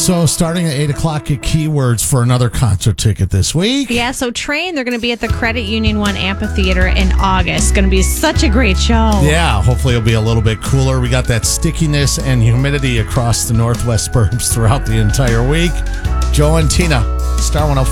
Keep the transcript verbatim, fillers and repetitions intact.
So starting at eight o'clock, get keywords for another concert ticket this week. Yeah, so Train, they're going to be at the Credit Union One Amphitheater in August. Going to be such a great show. Yeah, hopefully it'll be a little bit cooler. We got that stickiness and humidity across the northwest burbs throughout the entire week. Joe and Tina, Star one oh five.